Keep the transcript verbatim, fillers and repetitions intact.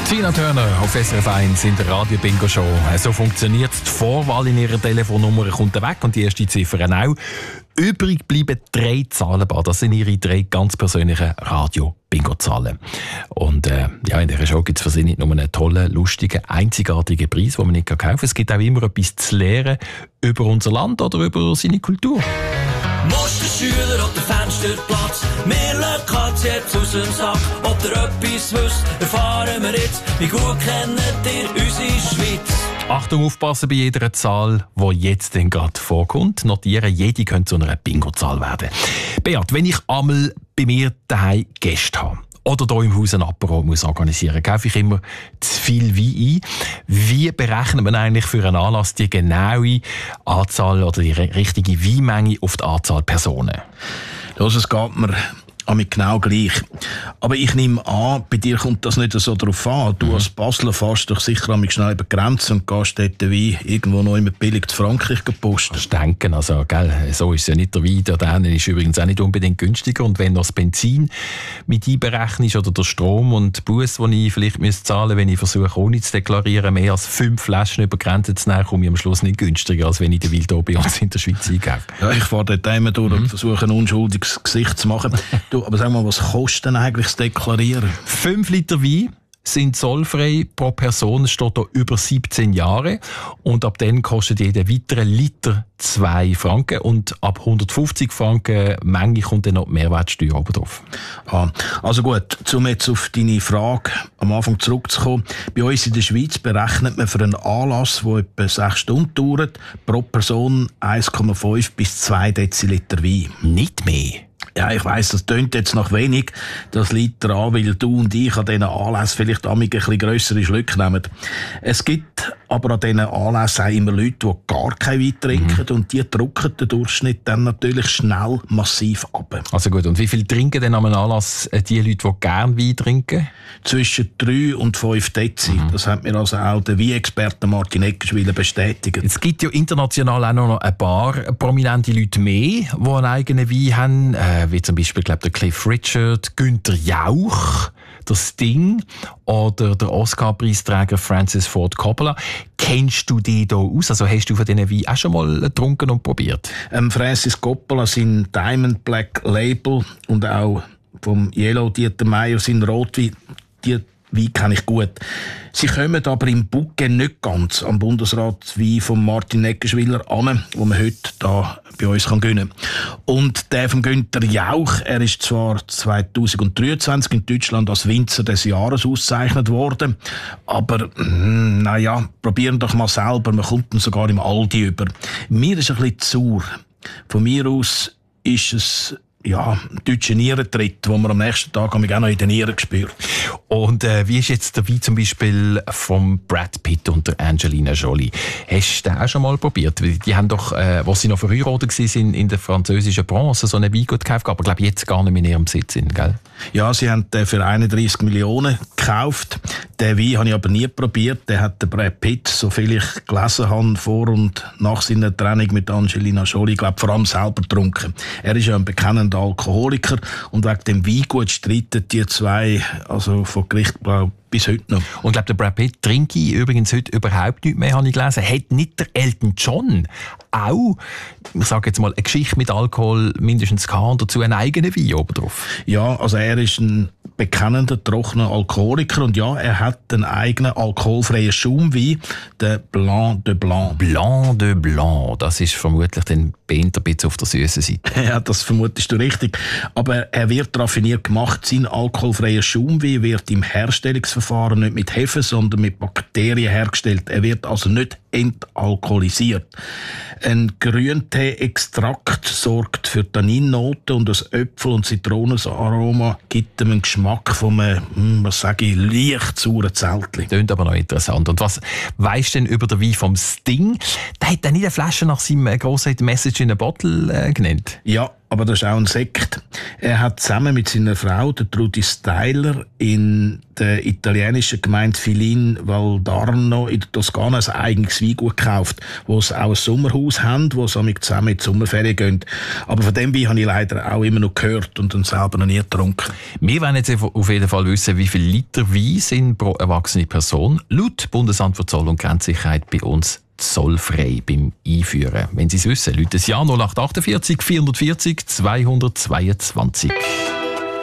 Tina Turner auf S R F eins in der Radio-Bingo-Show. So funktioniert die Vorwahl in ihrer Telefonnummer, kommt weg und die erste Ziffer auch. Übrig bleiben drei Zahlen. Das sind ihre drei ganz persönlichen Radio-Bingo-Zahlen. Und äh, ja, in dieser Show gibt es für Sie nicht nur einen tollen, lustigen, einzigartigen Preis, den man nicht kaufen kann. Es gibt auch immer etwas zu lernen über unser Land oder über seine Kultur. Musterschüler auf dem Fensterplatz, wir lassen Katz jetzt aus dem Sack. Ob ihr etwas wisst, erfahren wir jetzt. Wie gut kennt ihr unsere Schweiz? Achtung, aufpassen bei jeder Zahl, die jetzt denn gerade vorkommt. Notieren, jede könnte zu einer Bingo-Zahl werden. Beat, wenn ich einmal bei mir daheim Gäste habe oder hier im Haus ein Apero muss organisieren, kaufe ich immer zu viel Wein ein. Wie berechnet man eigentlich für einen Anlass die genaue Anzahl oder die richtige Weinmenge auf die Anzahl Personen? Los, es geht mir damit genau gleich. Aber ich nehme an, bei dir kommt das nicht so drauf an. Du mhm. als Basler fährst doch sicher einmal schnell über die Grenze und gehst dort den Wein irgendwo noch immer billig zu Frankreich posten. Das denken, also, gell, so ist es ja nicht. Der Wein, der Dänen ist übrigens auch nicht unbedingt günstiger. Und wenn noch das Benzin mit einberechnest oder der Strom und die Busse, die ich vielleicht müsste zahlen, wenn ich versuche, ohne zu deklarieren, mehr als fünf Flaschen über die Grenze zu nehmen, komme ich am Schluss nicht günstiger, als wenn ich den Wein hier bei uns in der Schweiz einkaufe. Ja, ich fahre dort einmal durch mhm. und versuche, ein unschuldiges Gesicht zu machen. Du, aber sag mal, was kostet denn eigentlich das Deklarieren? Fünf Liter Wein sind zollfrei pro Person, es steht hier über siebzehn Jahre. Und ab dann kostet jeder weitere Liter zwei Franken. Und ab hundertfünfzig Franken Menge kommt dann noch die Mehrwertsteuer oben drauf. Ah, also gut, um jetzt auf deine Frage am Anfang zurückzukommen. Bei uns in der Schweiz berechnet man für einen Anlass, der etwa sechs Stunden dauert, pro Person eins Komma fünf bis zwei Deziliter Wein. Nicht mehr? Ja, ich weiss, das tönt jetzt noch wenig. Das liegt daran, weil du und ich an diesen Anlässen vielleicht ein bisschen grössere Schlücke nehmen. Es gibt aber an diesen Anlässen auch immer Leute, die gar kein Wein trinken mhm. und die drücken den Durchschnitt dann natürlich schnell massiv ab. Also gut, und wie viel trinken denn an einem Anlass die Leute, die gerne Wein trinken? Zwischen drei und fünf Dezi. Mhm. Das hat mir also auch der Weinexperte Martin Eckenschwiller bestätigt. Es gibt ja international auch noch ein paar prominente Leute mehr, die einen eigenen Wein haben, äh, wie zum Beispiel, glaube der Cliff Richard, Günther Jauch, der Sting oder der Oscar-Preisträger Francis Ford Coppola. Kennst du die da aus? Also hast du von diesen Wein auch schon mal getrunken und probiert? Ähm, Francis Coppola, sein Diamond Black Label und auch vom Yellow Dieter Meier, sein Rotwein, die Wein kenne ich gut. Sie kommen aber im Bouquet nicht ganz am Bundesrat Wein von Martin Eckenschwiller an, wo man heute da bei uns kann gönnen. Und der von Günther Jauch, er ist zwar zweitausenddreiundzwanzig in Deutschland als Winzer des Jahres ausgezeichnet worden, aber mm, naja, probieren doch mal selber, man kommt ihn sogar im Aldi über. Mir ist ein bisschen zu sauer. Von mir aus ist es ja, ein deutscher Nierentritt, den man am nächsten Tag auch noch in den Nieren spürt. Und äh, wie ist jetzt der Wein zum Beispiel von Brad Pitt und der Angelina Jolie? Hast du den auch schon mal probiert? Die haben doch, äh, als sie noch verheiratet waren, in der französischen Provence so einen Wein gut gekauft, aber glaube jetzt gar nicht mehr in ihrem Besitz sind, gell? Ja, sie haben den für einunddreissig Millionen gekauft. Den Wein habe ich aber nie probiert. Den hat der Brad Pitt, soviel ich gelesen habe, vor und nach seiner Trennung mit Angelina Jolie, glaube vor allem selber getrunken. Er ist ja ein bekennender Alkoholiker und wegen dem Weingut streiten die zwei, also vor Gericht, glaube bis heute noch. Und ich glaube, der Brad Pitt trinkt übrigens heute überhaupt nicht mehr, habe ich gelesen. Hat nicht der Elton John auch, ich sage jetzt mal, eine Geschichte mit Alkohol mindestens gehabt und dazu einen eigenen Wein oben drauf? Ja, also er ist ein bekennender, trockener Alkoholiker und ja, er hat einen eigenen alkoholfreien Schaumwein, den Blanc de Blanc. Blanc de Blanc, das ist vermutlich den ein bisschen auf der süßen Seite. Ja, das vermutest du richtig. Aber er wird raffiniert gemacht. Sein alkoholfreier Schaumwein wird im Herstellungsverfahren nicht mit Hefe, sondern mit Bakterien hergestellt. Er wird also nicht entalkoholisiert. Ein Grüntee-Extrakt sorgt für Tanninnoten und das Äpfel- und Zitronenaroma gibt ihm einen Geschmack von einem, was sage ich, leicht sauren Zeltli. Klingt aber noch interessant. Und was weisst du denn über den Wein vom Sting? Der hat dann nicht eine Flasche nach seinem grossen Message in a Bottle äh, genannt? Ja, aber das ist auch ein Sekt. Er hat zusammen mit seiner Frau, der Trudy Steiler, in der italienischen Gemeinde Filin Valdarno in der Toskana ein eigenes Weingut gekauft, wo sie auch ein Sommerhaus haben, wo sie zusammen in die Sommerferien gehen. Aber von dem Wein habe ich leider auch immer noch gehört und dann selber noch nie getrunken. Wir wollen jetzt auf jeden Fall wissen, wie viele Liter Wein sind pro erwachsene Person. Laut Bundesamt für Zoll- und Grenzsicherheit bei uns zollfrei beim Einführen. Wenn Sie es wissen, rufen Sie an null acht acht vier, vier vier null, zwei zwei zwei.